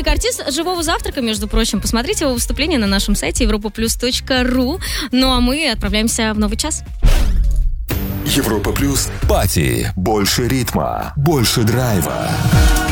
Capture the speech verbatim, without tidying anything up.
Как артист «Живого завтрака», между прочим. Посмотрите его выступление на нашем сайте европа плюс точка ру. Ну а мы отправляемся в новый час. Европа Плюс. Пати. Больше ритма. Больше драйва.